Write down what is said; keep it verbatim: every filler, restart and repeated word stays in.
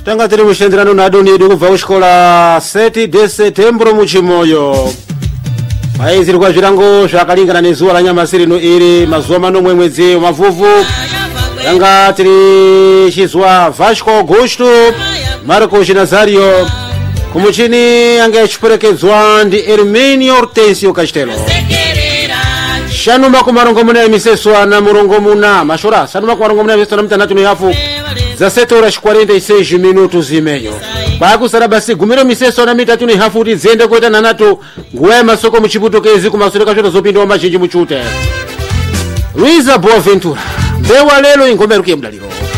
tanga tiri mushenderano na adonidu kubva kuchikola sete de setembro muchimoyo maiziri kwa zvirango zvakalingana nezuva la nyamasiri rino iri mazuva manomwe mwedzi wamavhuvhu tanga tiri chizuva Vasco Augusto Marcos Nazario kumuchini anga achiperekedzwa ndi Herminio Hortensio Castelo shanu makumarongo muna emiseso ana murongo muna mashora shanu makumarongo muna emiseso na mtanatu ni hafu za sete horas quarenta e seis minutos e meio pakusala basi gumiro miseso na mitatu ni hafu kuti ziende kuita nanatu nguwe masoko muchiputokezi kumasoleka choto zopinda machinji muchute Luisa Boaventura mbewa lelo ingombe rukie mdaliro